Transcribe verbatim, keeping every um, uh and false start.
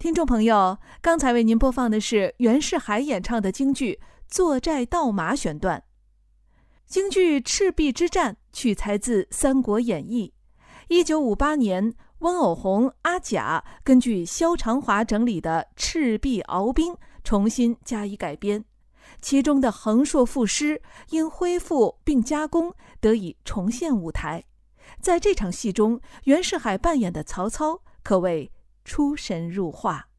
听众朋友，刚才为您播放的是袁世海演唱的京剧《坐寨盗马》选段。京剧《赤壁之战》取材自《三国演义》。一九五八年，温藕红、阿甲根据萧长华整理的《赤壁鏖兵》重新加以改编，其中的横槊赋诗因恢复并加工得以重现舞台。在这场戏中，袁世海扮演的曹操可谓出神入化。